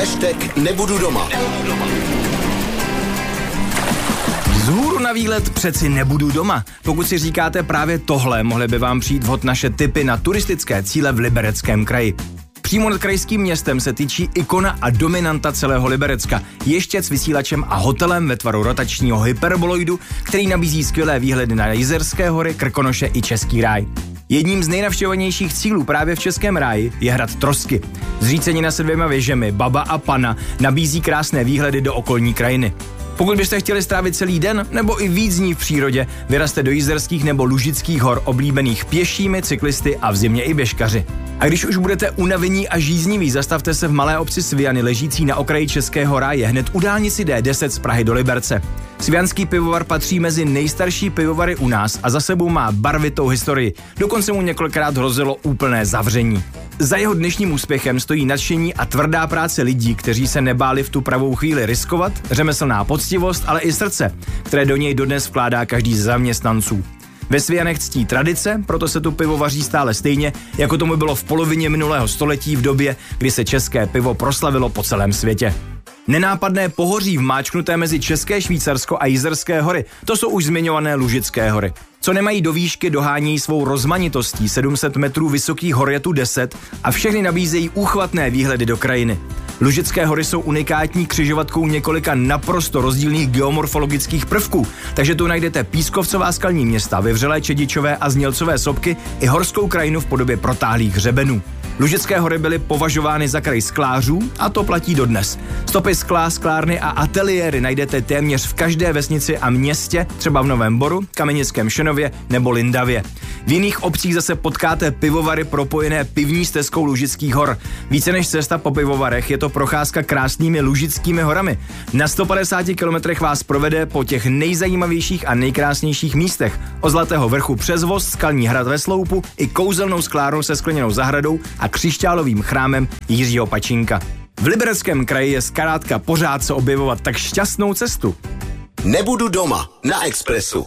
Nebudu doma. Vzhůru na výlet přeci nebudu doma. Pokud si říkáte právě tohle, mohly by vám přijít vhod naše tipy na turistické cíle v Libereckém kraji. Přímo nad krajským městem se tyčí ikona a dominanta celého Liberecka. Ještěd s vysílačem a hotelem ve tvaru rotačního hyperboloidu, který nabízí skvělé výhledy na Jizerské hory, Krkonoše i Český ráj. Jedním z nejnavštěvovanějších cílů právě v Českém ráji je hrad Trosky. Zřícenina se 2 věžemi, Baba a Pana, nabízí krásné výhledy do okolní krajiny. Pokud byste chtěli strávit celý den nebo i víc dní v přírodě, vyrazte do Jizerských nebo Lužických hor, oblíbených pěšími, cyklisty a v zimě i běžkaři. A když už budete unavení a žízniví, zastavte se v malé obci Sviany, ležící na okraji Českého ráje, hned u dálnici D10 z Prahy do Liberce. Svianský pivovar patří mezi nejstarší pivovary u nás a za sebou má barvitou historii. Dokonce mu několikrát hrozilo úplné zavření. Za jeho dnešním úspěchem stojí nadšení a tvrdá práce lidí, kteří se nebáli v tu pravou chvíli riskovat, řemeslná poctivost, ale i srdce, které do něj dodnes vkládá každý z zaměstnanců. Ve Svianech ctí tradice, proto se tu pivo vaří stále stejně, jako tomu bylo v polovině minulého století v době, kdy se české pivo proslavilo po celém světě. Nenápadné pohoří vmáčknuté mezi České Švýcarsko a Jizerské hory, to jsou už zmiňované Lužické hory. Co nemají do výšky, dohánějí svou rozmanitostí, 700 metrů vysokých hor je tu 10 a všechny nabízejí úchvatné výhledy do krajiny. Lužické hory jsou unikátní křižovatkou několika naprosto rozdílných geomorfologických prvků, takže tu najdete pískovcová skalní města, vyvřelé čedičové a znělcové sopky i horskou krajinu v podobě protáhlých hřebenů. Lužické hory byly považovány za kraj sklářů a to platí dodnes. Stopy skla, sklárny a ateliéry najdete téměř v každé vesnici a městě, třeba v Novém Boru, Kamenickém Šenově nebo Lindavě. V jiných obcích zase potkáte pivovary propojené pivní stezkou Lužických hor. Více než cesta po pivovarech je to procházka krásnými Lužickými horami. Na 150 kilometrech vás provede po těch nejzajímavějších a nejkrásnějších místech. Od Zlatého vrchu přes Vost, skalní hrad ve Sloupu i kouzelnou sklárnu se skleněnou zahradou a křišťálovým chrámem Jiřího Pačinka. V Libereckém kraji je zkrátka pořád se objevovat tak šťastnou cestu. Nebudu doma na Expressu.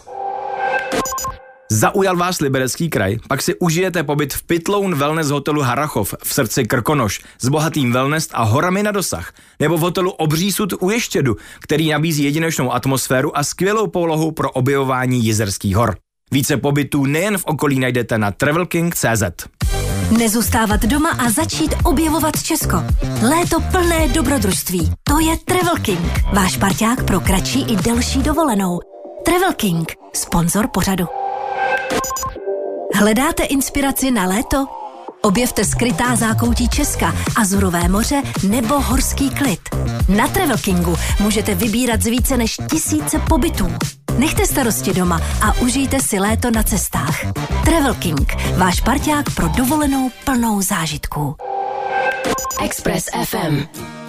Zaujal vás Liberecký kraj? Pak si užijete pobyt v Pytloun Wellness hotelu Harrachov v srdci Krkonoš s bohatým wellness a horami na dosah. Nebo v hotelu Obří sud u Ještědu, který nabízí jedinečnou atmosféru a skvělou polohu pro objevování Jizerských hor. Více pobytů nejen v okolí najdete na travelking.cz. Nezůstávat doma a začít objevovat Česko. Léto plné dobrodružství. To je Travel King. Váš parťák pro kratší i delší dovolenou. Travel King. Sponzor pořadu. Hledáte inspiraci na léto? Objevte skrytá zákoutí Česka, Azurové moře nebo horský klid. Na Travel Kingu můžete vybírat z více než 1000 pobytů. Nechte starosti doma a užijte si léto na cestách. Travel King, váš parťák pro dovolenou plnou zážitků. Express FM.